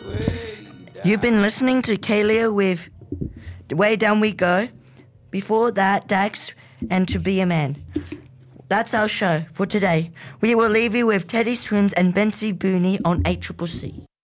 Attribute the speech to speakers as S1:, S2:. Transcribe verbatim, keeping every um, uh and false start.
S1: You've been listening to Kalia with The Way Down We Go. Before that, Dax and To Be a Man. That's our show for today. We will leave you with Teddy Swims and Bensie Booney on A C C C.